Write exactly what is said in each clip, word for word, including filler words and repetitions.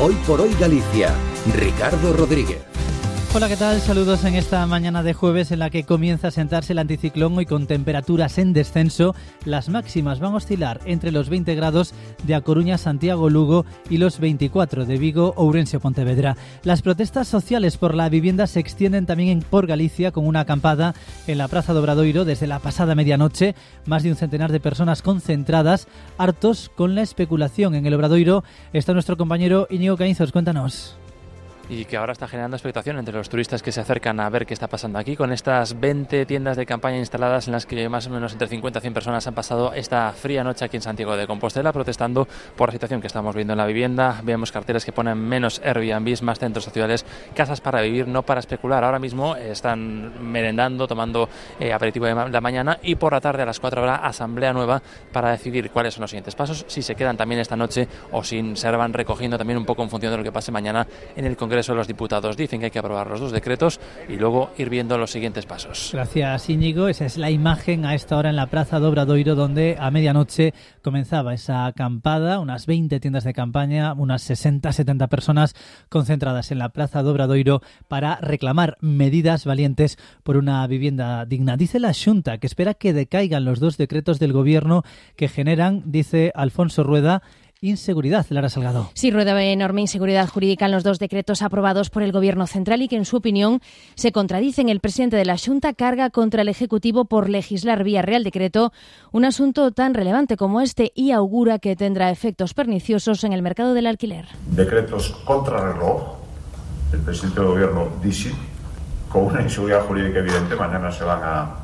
Hoy por Hoy Galicia, Ricardo Rodríguez. Hola, ¿qué tal? Saludos en esta mañana de jueves en la que comienza a sentarse el anticiclón y con temperaturas en descenso. Las máximas van a oscilar entre los veinte grados de A Coruña, Santiago, Lugo y los veinticuatro de Vigo, Ourense o Pontevedra. Las protestas sociales por la vivienda se extienden también por Galicia con una acampada en la Praza do Obradoiro desde la pasada medianoche. Más de un centenar de personas concentradas, hartos con la especulación. En el Obradoiro está nuestro compañero Íñigo Caínzos. Cuéntanos. Y que ahora está generando expectación entre los turistas que se acercan a ver qué está pasando aquí, con estas veinte tiendas de campaña instaladas en las que más o menos entre cincuenta a cien personas han pasado esta fría noche aquí en Santiago de Compostela protestando por la situación que estamos viendo en la vivienda. Vemos carteles que ponen menos Airbnbs, más centros sociales, casas para vivir, no para especular. Ahora mismo están merendando, tomando eh, aperitivo de la mañana, y por la tarde a las cuatro habrá asamblea nueva para decidir cuáles son los siguientes pasos, si se quedan también esta noche o si se van recogiendo también un poco en función de lo que pase mañana en el Congreso. Los diputados dicen que hay que aprobar los dos decretos y luego ir viendo los siguientes pasos. Gracias, Íñigo. Esa es la imagen a esta hora en la Praza do Obradoiro, donde a medianoche comenzaba esa acampada, unas veinte tiendas de campaña, unas sesenta a setenta personas concentradas en la Praza do Obradoiro para reclamar medidas valientes por una vivienda digna. Dice la Xunta que espera que decaigan los dos decretos del Gobierno que generan, dice Alfonso Rueda, inseguridad. Lara Salgado. Sí, Rueda ve enorme inseguridad jurídica en los dos decretos aprobados por el Gobierno central y que, en su opinión, se contradicen. El presidente de la Xunta carga contra el Ejecutivo por legislar vía Real Decreto un asunto tan relevante como este y augura que tendrá efectos perniciosos en el mercado del alquiler. Decretos contrarreloj, el presidente del Gobierno dice, con una inseguridad jurídica evidente. Mañana se van a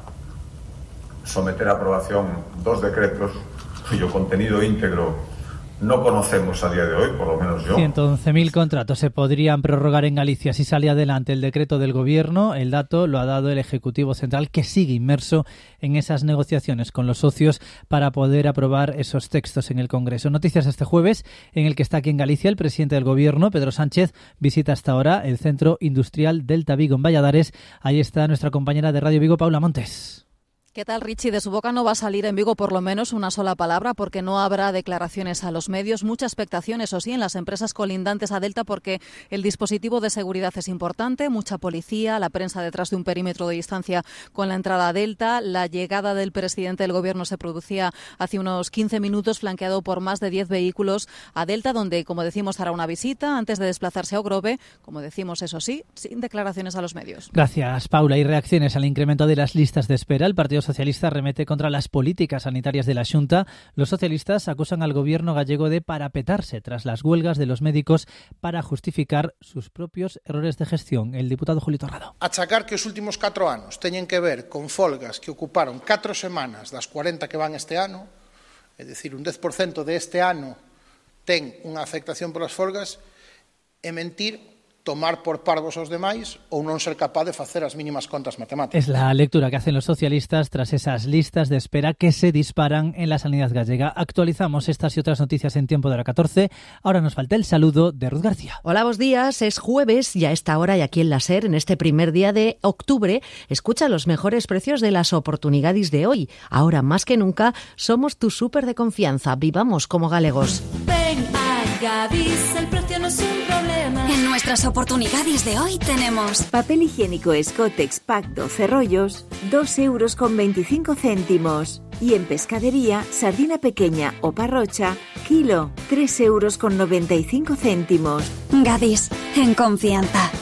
someter a aprobación dos decretos cuyo contenido íntegro no conocemos a día de hoy, por lo menos yo. ciento once mil contratos se podrían prorrogar en Galicia si sale adelante el decreto del Gobierno. El dato lo ha dado el Ejecutivo Central, que sigue inmerso en esas negociaciones con los socios para poder aprobar esos textos en el Congreso. Noticias este jueves, en el que está aquí en Galicia el presidente del Gobierno, Pedro Sánchez, visita hasta ahora el Centro Industrial Delta Vigo en Valladares. Ahí está nuestra compañera de Radio Vigo, Paula Montes. ¿Qué tal, Richie? De su boca no va a salir en Vigo por lo menos una sola palabra, porque no habrá declaraciones a los medios. Mucha expectación, eso sí, en las empresas colindantes a Delta, porque el dispositivo de seguridad es importante, mucha policía, la prensa detrás de un perímetro de distancia con la entrada a Delta. La llegada del presidente del Gobierno se producía hace unos quince minutos, flanqueado por más de diez vehículos a Delta, donde, como decimos, hará una visita antes de desplazarse a Ogrove, como decimos, eso sí, sin declaraciones a los medios. Gracias, Paula. Y reacciones al incremento de las listas de espera. El Partido Socialista remete contra las políticas sanitarias de la Xunta. Los socialistas acusan al Gobierno gallego de parapetarse tras las huelgas de los médicos para justificar sus propios errores de gestión. El diputado Julio Torrado. Achacar que os últimos catro anos teñen que ver con folgas que ocuparon catro semanas das cuarenta que van este ano, é dicir, un dez por cento de este ano ten unha afectación polas folgas, é mentir, tomar por parvos aos demais ou non ser capaz de facer as mínimas contas matemáticas. Es la lectura que hacen los socialistas tras esas listas de espera que se disparan en la sanidad gallega. Actualizamos estas y otras noticias en tiempo de la catorce. Ahora nos falta el saludo de Ruth García. Hola, buenos días. Es jueves y a esta hora y aquí en la SER, en este primer día de octubre, escucha los mejores precios de las oportunidades de hoy. Ahora más que nunca somos tu súper de confianza. Vivamos como galegos. Ven a Gadis, el precio no es un problema. En nuestras oportunidades de hoy tenemos papel higiénico Escotex Pack doce rollos, dos euros con veinticinco céntimos. Y en pescadería, sardina pequeña o parrocha, kilo, tres euros con noventa y cinco céntimos. Gadis, en confianza.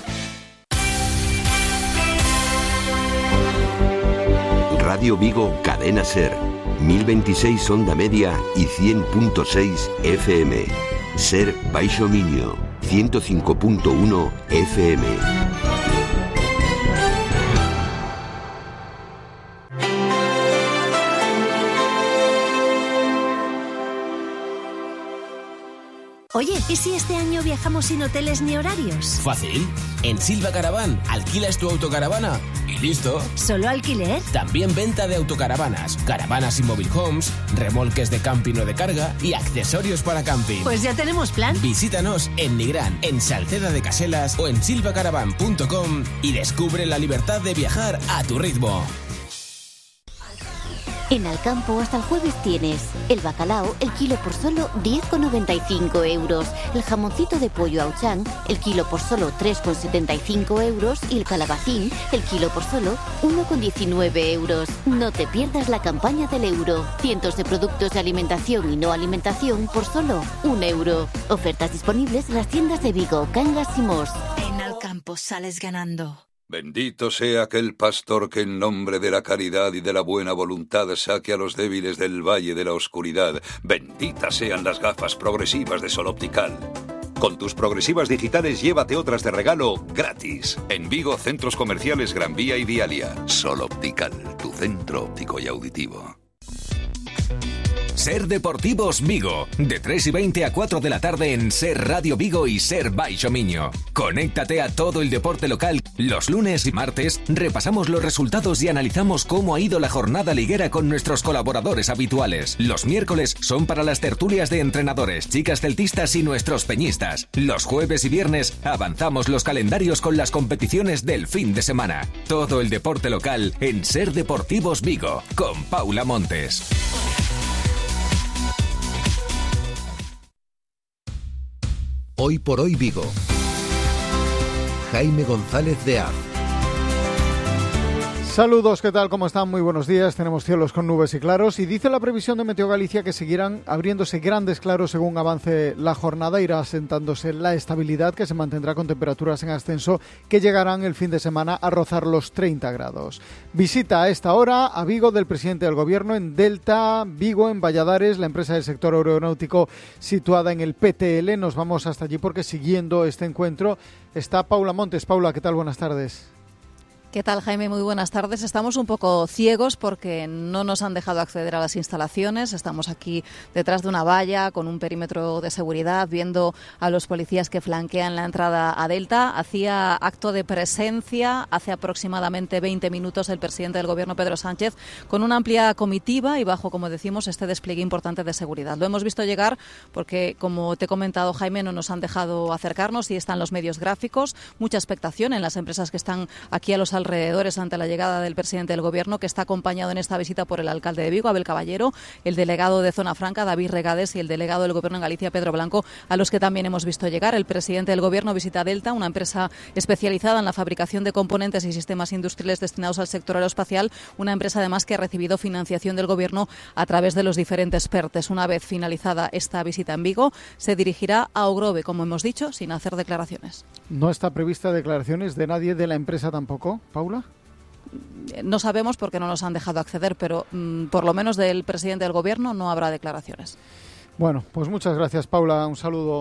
Radio Vigo, Cadena SER, mil veintiséis onda media y cien punto seis F M. SER Baixo Miño, ciento cinco punto uno F M. Oye, ¿y si este año viajamos sin hoteles ni horarios? Fácil. En Silva Caravan alquilas tu autocaravana y listo. ¿Solo alquiler? También venta de autocaravanas, caravanas y mobile homes, remolques de camping o de carga y accesorios para camping. Pues ya tenemos plan. Visítanos en Nigrán, en Salceda de Caselas o en silvacaravan punto com y descubre la libertad de viajar a tu ritmo. En Alcampo hasta el jueves tienes el bacalao, el kilo por solo diez con noventa y cinco euros, el jamoncito de pollo Auchan, el kilo por solo tres con setenta y cinco euros y el calabacín, el kilo por solo uno con diecinueve euros. No te pierdas la campaña del euro. Cientos de productos de alimentación y no alimentación por solo un euro. Ofertas disponibles en las tiendas de Vigo, Cangas y Mos. En Alcampo sales ganando. Bendito sea aquel pastor que en nombre de la caridad y de la buena voluntad saque a los débiles del valle de la oscuridad. Benditas sean las gafas progresivas de Sol Optical. Con tus progresivas digitales llévate otras de regalo gratis. En Vigo, centros comerciales Gran Vía y Dialia. Sol Optical, tu centro óptico y auditivo. Ser Deportivos Vigo, de tres y veinte a cuatro de la tarde en Ser Radio Vigo y Ser Baixo Miño. Conéctate a todo el deporte local. Los lunes y martes repasamos los resultados y analizamos cómo ha ido la jornada liguera con nuestros colaboradores habituales. Los miércoles son para las tertulias de entrenadores, chicas celtistas y nuestros peñistas. Los jueves y viernes avanzamos los calendarios con las competiciones del fin de semana. Todo el deporte local en Ser Deportivos Vigo, con Paula Montes. Hoy por hoy Vigo. Jaime González de A. Saludos, ¿qué tal? ¿Cómo están? Muy buenos días. Tenemos cielos con nubes y claros y dice la previsión de Meteo Galicia que seguirán abriéndose grandes claros según avance la jornada. Irá asentándose la estabilidad que se mantendrá con temperaturas en ascenso que llegarán el fin de semana a rozar los treinta grados. Visita a esta hora a Vigo del presidente del Gobierno en Delta, Vigo en Valladares, la empresa del sector aeronáutico situada en el P T L. Nos vamos hasta allí porque siguiendo este encuentro está Paula Montes. Paula, ¿qué tal? Buenas tardes. ¿Qué tal, Jaime? Muy buenas tardes. Estamos un poco ciegos porque no nos han dejado acceder a las instalaciones. Estamos aquí detrás de una valla con un perímetro de seguridad viendo a los policías que flanquean la entrada a Delta. Hacía acto de presencia hace aproximadamente veinte minutos el presidente del Gobierno, Pedro Sánchez, con una amplia comitiva y bajo, como decimos, este despliegue importante de seguridad. Lo hemos visto llegar porque, como te he comentado, Jaime, no nos han dejado acercarnos y están los medios gráficos. Mucha expectación en las empresas que están aquí a los alrededores ante la llegada del presidente del Gobierno, que está acompañado en esta visita por el alcalde de Vigo, Abel Caballero, el delegado de Zona Franca, David Regades, y el delegado del Gobierno en Galicia, Pedro Blanco, a los que también hemos visto llegar. El presidente del Gobierno visita Delta, una empresa especializada en la fabricación de componentes y sistemas industriales destinados al sector aeroespacial, una empresa además que ha recibido financiación del Gobierno a través de los diferentes PERTES. Una vez finalizada esta visita en Vigo, se dirigirá a Ogrove, como hemos dicho, sin hacer declaraciones. ¿No está prevista declaraciones de nadie de la empresa tampoco, Paula? No sabemos porque no nos han dejado acceder, pero mmm, por lo menos del presidente del Gobierno no habrá declaraciones. Bueno, pues muchas gracias, Paula. Un saludo.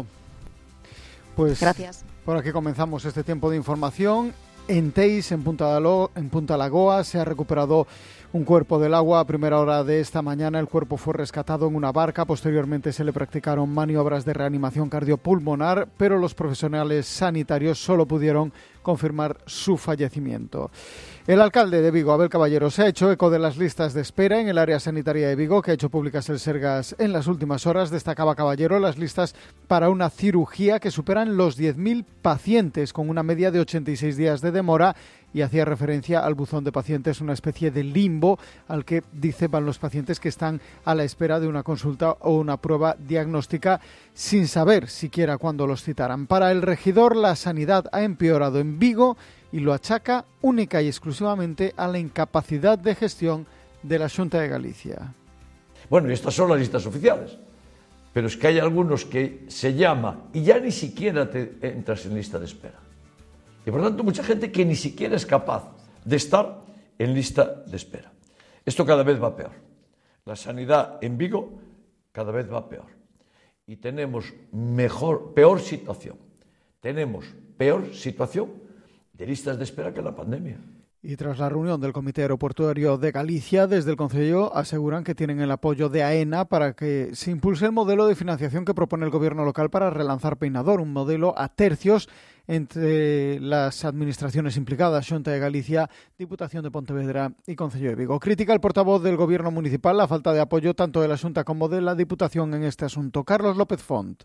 Pues gracias. Por aquí comenzamos este tiempo de información. En Teis, en Punta, de Lo, en Punta Lagoa, se ha recuperado un cuerpo del agua. A primera hora de esta mañana el cuerpo fue rescatado en una barca. Posteriormente se le practicaron maniobras de reanimación cardiopulmonar, pero los profesionales sanitarios solo pudieron confirmar su fallecimiento. El alcalde de Vigo, Abel Caballero, se ha hecho eco de las listas de espera en el área sanitaria de Vigo que ha hecho públicas el Sergas en las últimas horas. Destacaba Caballero las listas para una cirugía que superan los diez mil pacientes con una media de ochenta y seis días de demora, y hacía referencia al buzón de pacientes, una especie de limbo al que dice van los pacientes que están a la espera de una consulta o una prueba diagnóstica sin saber siquiera cuándo los citarán. Para el regidor, la sanidad ha empeorado en Vigo y lo achaca única y exclusivamente a la incapacidad de gestión de la Xunta de Galicia. Bueno, y estas son las listas oficiales, pero es que hay algunos que se llama y ya ni siquiera te entras en lista de espera. Y por tanto, mucha gente que ni siquiera es capaz de estar en lista de espera. Esto cada vez va peor. La sanidad en Vigo cada vez va peor. Y tenemos mejor, peor situación. Tenemos peor situación de listas de espera que la pandemia. Y tras la reunión del Comité Aeroportuario de Galicia, desde el Concello aseguran que tienen el apoyo de AENA para que se impulse el modelo de financiación que propone el Gobierno local para relanzar Peinador, un modelo a tercios entre las administraciones implicadas, Xunta de Galicia, Diputación de Pontevedra y Concello de Vigo. Critica el portavoz del Gobierno municipal la falta de apoyo tanto de la Xunta como de la Diputación en este asunto. Carlos López Font.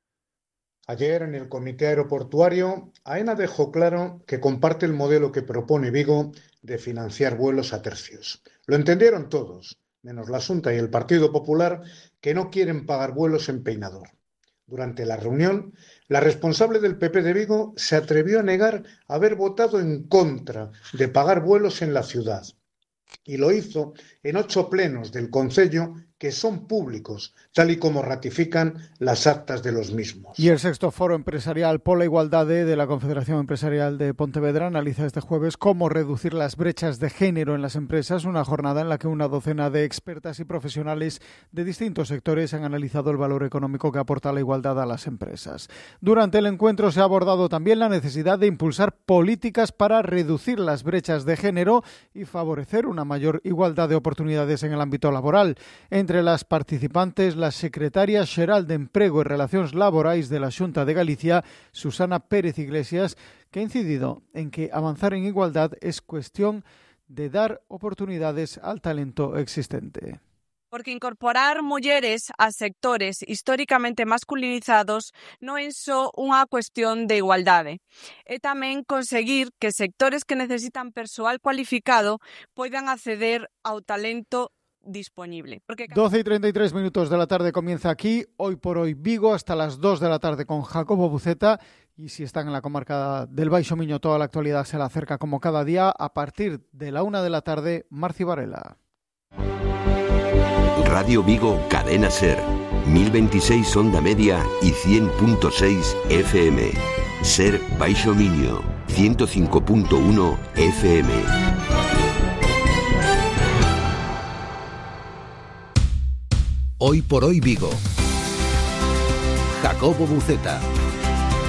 Ayer, en el Comité Aeroportuario, AENA dejó claro que comparte el modelo que propone Vigo de financiar vuelos a tercios. Lo entendieron todos, menos la Xunta y el Partido Popular, que no quieren pagar vuelos en Peinador. Durante la reunión, la responsable del P P de Vigo se atrevió a negar haber votado en contra de pagar vuelos en la ciudad. Y lo hizo en ocho plenos del Concello que son públicos, tal y como ratifican las actas de los mismos. Y el sexto foro empresarial pola igualdade de la Confederación Empresarial de Pontevedra analiza este jueves cómo reducir las brechas de género en las empresas, una jornada en la que una docena de expertas y profesionales de distintos sectores han analizado el valor económico que aporta la igualdad a las empresas. Durante el encuentro se ha abordado también la necesidad de impulsar políticas para reducir las brechas de género y favorecer una mayor igualdad de oportunidades en el ámbito laboral. Entre las participantes, la secretaria xeral de Emprego e Relacións Laborais de la Xunta de Galicia, Susana Pérez Iglesias, que ha incidido en que avanzar en igualdad es cuestión de dar oportunidades al talento existente. Porque incorporar mulleres a sectores históricamente masculinizados non é só unha cuestión de igualdade. É tamén conseguir que sectores que necesitan persoal cualificado poidan acceder ao talento disponible. Porque... doce y treinta y tres minutos de la tarde comienza aquí, hoy por hoy Vigo, hasta las dos de la tarde con Jacobo Buceta. Y si están en la comarca del Baixo Miño, toda la actualidad se la acerca como cada día. A partir de la una de la tarde, Marci Varela. Radio Vigo, Cadena Ser, mil veintiséis onda media y cien punto seis F M. Ser Baixo Miño, ciento cinco punto uno F M. Hoy por hoy Vigo. Jacobo Buceta.